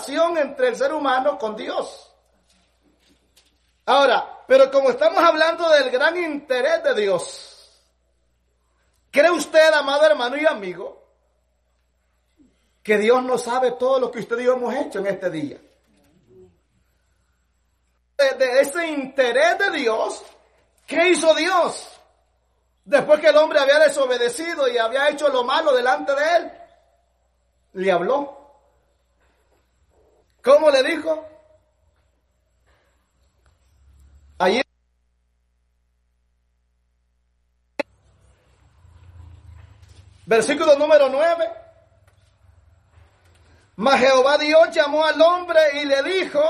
relación entre el ser humano con Dios. Ahora, pero como estamos hablando del gran interés de Dios, ¿cree usted, amado hermano y amigo, que Dios no sabe todo lo que usted y yo hemos hecho en este día? De ese interés de Dios, ¿qué hizo Dios? Después que el hombre había desobedecido y había hecho lo malo delante de él, le habló. ¿Cómo le dijo? Allí, versículo número 9. Mas Jehová Dios llamó al hombre y le dijo,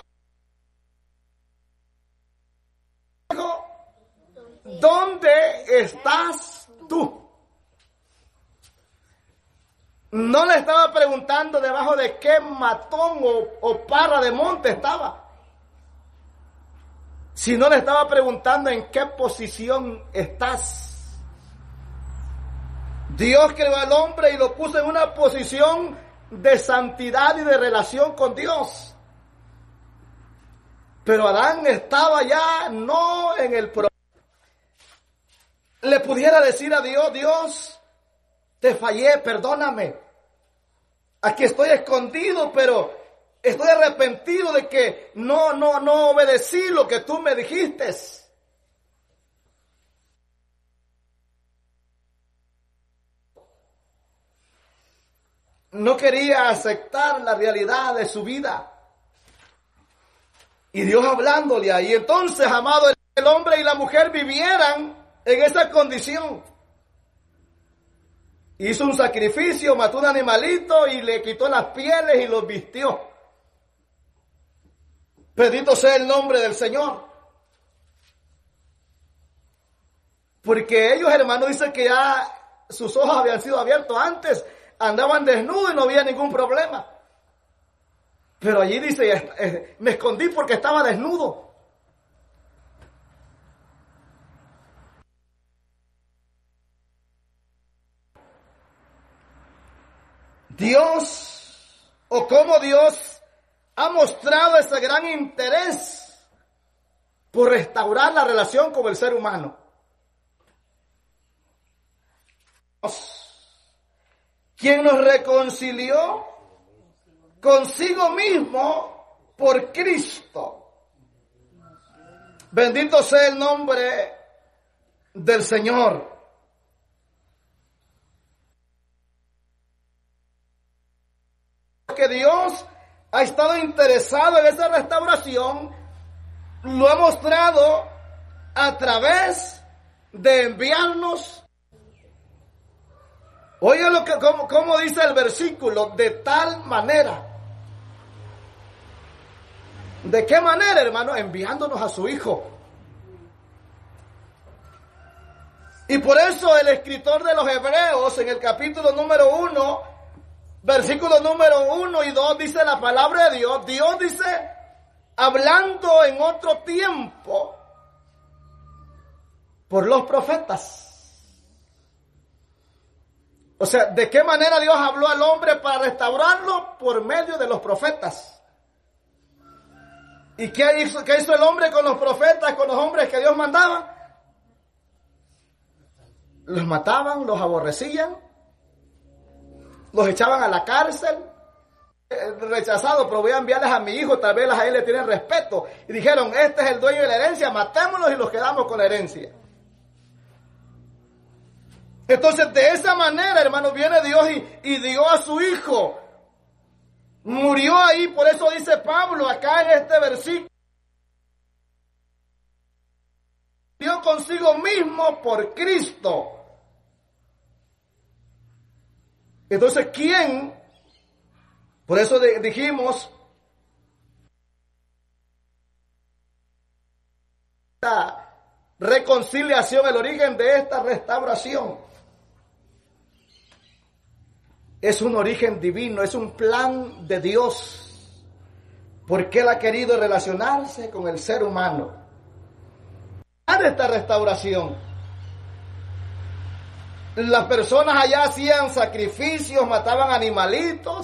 ¿dónde estás tú? No le estaba preguntando debajo de qué matón o parra de monte estaba, sino le estaba preguntando en qué posición estás. Dios creó al hombre y lo puso en una posición de santidad y de relación con Dios. Pero Adán estaba ya no en el problema. Le pudiera decir a Dios, Dios, te fallé, perdóname. Aquí estoy escondido, pero estoy arrepentido de que no obedecí lo que tú me dijiste. No quería aceptar la realidad de su vida. Y Dios hablándole ahí. Entonces, amado, el hombre y la mujer vivieran en esa condición. Hizo un sacrificio, mató un animalito y le quitó las pieles y los vistió. Bendito sea el nombre del Señor. Porque ellos, hermanos, dicen que ya sus ojos habían sido abiertos antes. Andaban desnudos y no había ningún problema. Pero allí dice, me escondí porque estaba desnudo. Dios, o cómo Dios ha mostrado ese gran interés por restaurar la relación con el ser humano. Quien nos reconcilió consigo mismo por Cristo. Bendito sea el nombre del Señor. Que Dios ha estado interesado en esa restauración, lo ha mostrado a través de enviarnos. Oiga cómo dice el versículo, de tal manera. ¿De qué manera, hermano? Enviándonos a su Hijo. Y por eso el escritor de los Hebreos, en el capítulo número 1, versículo número 1 y 2, dice la palabra de Dios. Dios dice, hablando en otro tiempo por los profetas. O sea, ¿de qué manera Dios habló al hombre para restaurarlo? Por medio de los profetas. ¿Y qué hizo el hombre con los profetas, con los hombres que Dios mandaba? Los mataban, los aborrecían, los echaban a la cárcel. Rechazado, pero voy a enviarles a mi hijo, tal vez a él le tienen respeto. Y dijeron, este es el dueño de la herencia, matémoslos y los quedamos con la herencia. Entonces, de esa manera, hermanos, viene Dios y dio a su Hijo. Murió ahí, por eso dice Pablo acá en este versículo. Dio consigo mismo por Cristo. Entonces, ¿quién? Por eso dijimos, la reconciliación, el origen de esta restauración. Es un origen divino, es un plan de Dios, porque Él ha querido relacionarse con el ser humano. De esta restauración, las personas allá hacían sacrificios, mataban animalitos,